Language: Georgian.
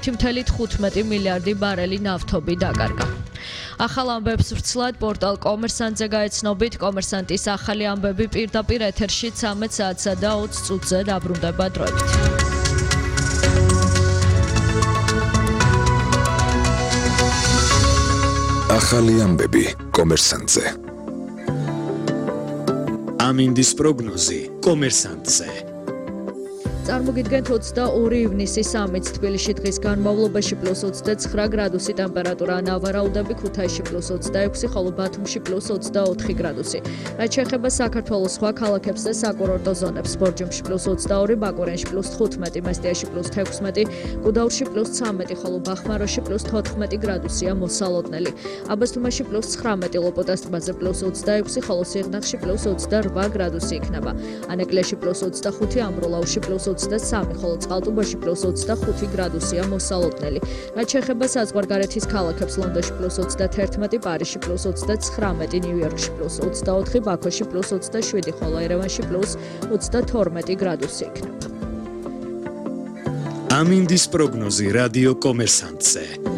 1,15 მილიარდი ბარელი ნავთობი დაკარგა. ახალ ამბებს ვრცლად პორტალ კომერსანტზე გაეცნობით, კომერსანტის ახალი ამბები პირდაპირ ეთერში 13 საათსა და 20 წუთზე დაბრუნდება დროებით. ახალი ამბები კომერსანტზე. ამინდის პროგნოზი კომერსანტზე. წარმოგიდგენთ 22 ივნისის სამიც თბილისში დღის განმავლობაში +29 გრადუსი ტემპერატურა, ნავარაუდები ქუთაისში +26, ხოლო ბათუმში +24 გრადუსი. რაც შეეხება საქართველოს სხვა ქალაქებს და საკურორტო ზონებს, ბორჯომში +22, ბაკურენში +15, მესტიაში +16, გუდაურში +13, ხოლო ბახმაროში +14 გრადუსია მოსალოდნელი. აბასთუმანში +19, ლოპოტას ტბაზე +26, ხოლო სიღნაღში +28 გრადუსი იქნება. ანეკლიაში +25, ამბროლაუში +23, ხოლო წყალტუბოში +25 გრადუსია მოსალოდნელი. რაც შეეხება საზღვარგარეთის ქალაქებს, ლონდონში +31, პარიზში +29, ნიუ-იორკში +24, ბაქოში +27, ხოლო ერევანში +22 გრადუსი იქნება. ამინდის პროგნოზი რადიო კომერსანტზე.